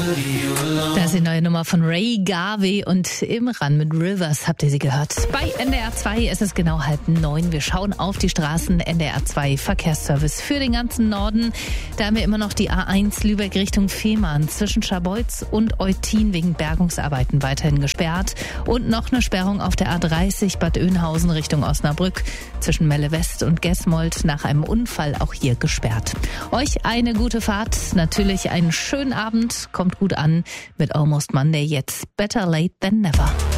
Das ist die neue Nummer von Ray Garvey und Imran mit Rivers habt ihr sie gehört. Bei NDR 2 ist es genau 8:30. Wir schauen auf die Straßen. NDR 2 Verkehrsservice für den ganzen Norden. Da haben wir immer noch die A1 Lübeck Richtung Fehmarn zwischen Scharbeutz und Eutin wegen Bergungsarbeiten weiterhin gesperrt. Und noch eine Sperrung auf der A30 Bad Oeynhausen Richtung Osnabrück zwischen Melle West und Gesmold nach einem Unfall auch hier gesperrt. Euch eine gute Fahrt, natürlich einen schönen Abend. Kommt gut an mit Almost Monday, jetzt Better Late Than Never.